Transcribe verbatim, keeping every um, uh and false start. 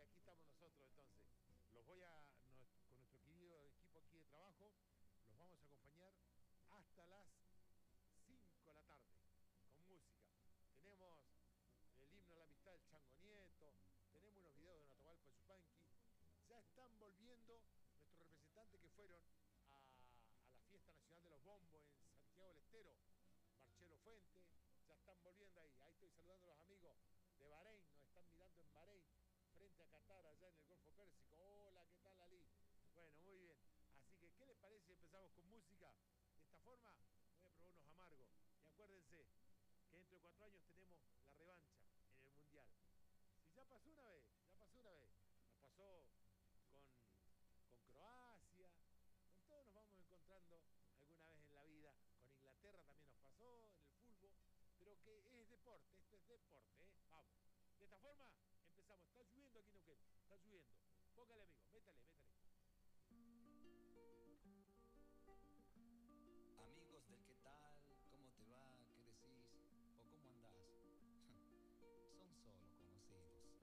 aquí estamos nosotros entonces. Los voy a, nos, con nuestro querido equipo aquí de trabajo, los vamos a acompañar hasta las cinco de la tarde, con música. Tenemos el himno a la amistad del Chango Nieto, tenemos unos videos de Natahualpa Yupanqui. Ya están volviendo nuestros representantes que fueron a, a la Fiesta Nacional de los Bombos en Santiago del Estero, Marcelo Fuente, ya están volviendo ahí. Ahí estoy saludando a los amigos de Bahrein, nos están mirando en Bahrein, frente a Qatar, allá en el Golfo Pérsico. Hola, ¿qué tal, Ali? Bueno, muy bien. Así que, ¿qué les parece si empezamos con música? De esta forma, voy a probar unos amargos. Y acuérdense que dentro de cuatro años tenemos la revancha en el Mundial. Si ya pasó una vez, ya pasó una vez. Nos pasó con, con Croacia, con todos nos vamos encontrando alguna vez en la vida. Con Inglaterra también nos pasó en el fútbol, pero que es deporte, esto es deporte, ¿eh? Vamos. De esta forma empezamos. Está lloviendo aquí en Neuquén, está lloviendo. Póngale, amigo.